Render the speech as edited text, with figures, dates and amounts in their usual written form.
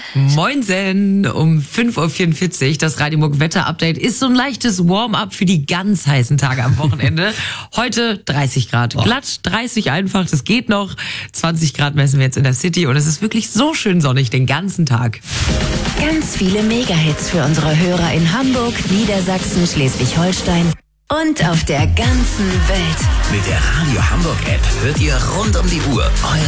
Moinsen, um 5.44 Uhr. Das Radio Muck Wetter-Update ist so ein leichtes Warm-up für die ganz heißen Tage am Wochenende. Heute 30 Grad glatt, 30 einfach, das geht noch. 20 Grad messen wir jetzt in der City und es ist wirklich so schön sonnig den ganzen Tag. Ganz viele Mega-Hits für unsere Hörer in Hamburg, Niedersachsen, Schleswig-Holstein und auf der ganzen Welt. Mit der Radio Hamburg App hört ihr rund um die Uhr eure